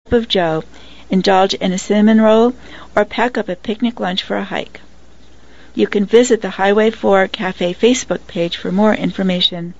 of joe, indulge in a cinnamon roll, or pack up a picnic lunch for a hike. You can visit the Highway 4 Cafe Facebook page for more information.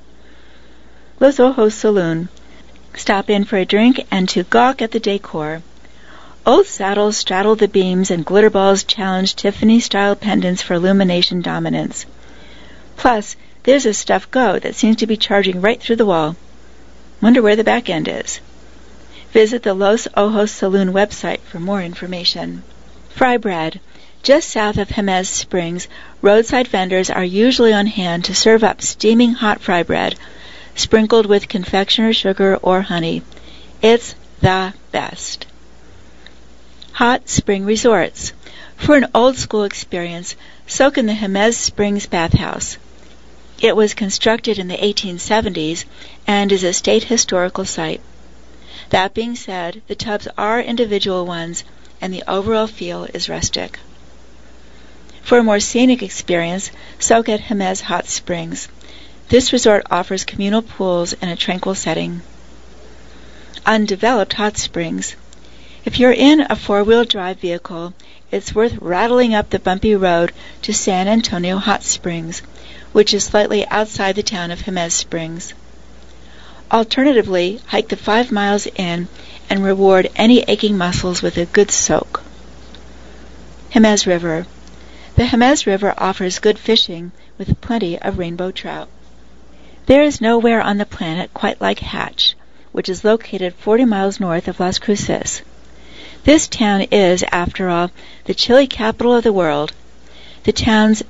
Los Ojos Saloon. Stop in for a drink and to gawk at the decor. Old saddles straddle the beams and glitter balls challenge Tiffany-style pendants for illumination dominance. Plus, there's a stuffed goat that seems to be charging right through the wall. Wonder where the back end is. Visit the Los Ojos Saloon website for more information. Fry bread. Just south of Jemez Springs, roadside vendors are usually on hand to serve up steaming hot fry bread, sprinkled with confectioner's sugar or honey. It's the best. Hot spring resorts. For an old-school experience, soak in the Jemez Springs bathhouse. It was constructed in the 1870s and is a state historical site. That being said, the tubs are individual ones, and the overall feel is rustic. For a more scenic experience, soak at Jemez Hot Springs. This resort offers communal pools in a tranquil setting. Undeveloped hot springs. If you're in a four-wheel drive vehicle, it's worth rattling up the bumpy road to San Antonio Hot Springs, which is slightly outside the town of Jemez Springs. Alternatively, hike the 5 miles in and reward any aching muscles with a good soak. Jemez River. The Jemez River offers good fishing with plenty of rainbow trout. There is nowhere on the planet quite like Hatch, which is located 40 miles north of Las Cruces. This town is, after all, the chili capital of the world. The town's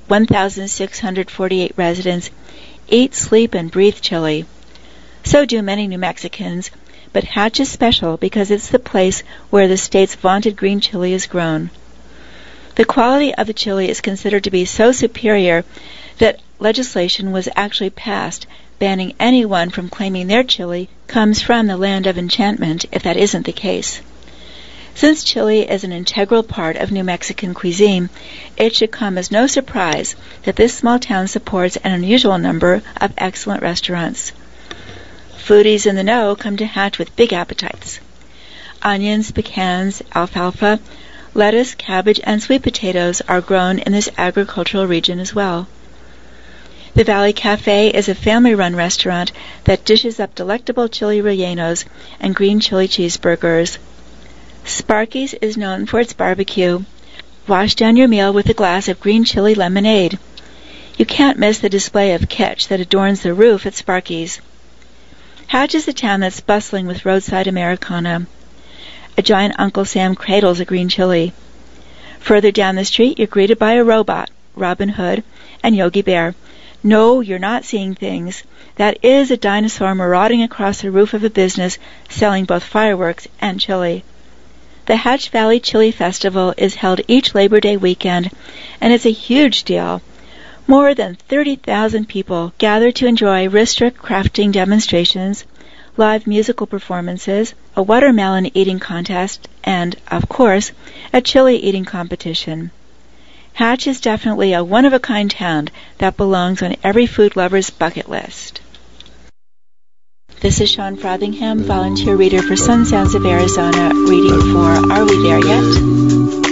1,648 residents eat, sleep, and breathe chili. So do many New Mexicans, but Hatch is special because it's the place where the state's vaunted green chili is grown. The quality of the chili is considered to be so superior that legislation was actually passed banning anyone from claiming their chili comes from the land of enchantment if that isn't the case. Since chili is an integral part of New Mexican cuisine, it should come as no surprise that this small town supports an unusual number of excellent restaurants. Foodies in the know come to Hatch with big appetites. Onions, pecans, alfalfa, lettuce, cabbage, and sweet potatoes are grown in this agricultural region as well. The Valley Cafe is a family-run restaurant that dishes up delectable chili rellenos and green chili cheeseburgers. Sparky's is known for its barbecue. Wash down your meal with a glass of green chili lemonade. You can't miss the display of kitsch that adorns the roof at Sparky's. Hatch is a town that's bustling with roadside Americana. A giant Uncle Sam cradles a green chili. Further down the street, you're greeted by a robot, Robin Hood, and Yogi Bear. No, you're not seeing things. That is a dinosaur marauding across the roof of a business selling both fireworks and chili. The Hatch Valley Chili Festival is held each Labor Day weekend, and it's a huge deal. More than 30,000 people gather to enjoy wrist-strip crafting demonstrations, live musical performances, a watermelon eating contest, and, of course, a chili eating competition. Hatch is definitely a one-of-a-kind town that belongs on every food lover's bucket list. This is Sean Frothingham, volunteer reader for Sun Sounds of Arizona, reading for Are We There Yet?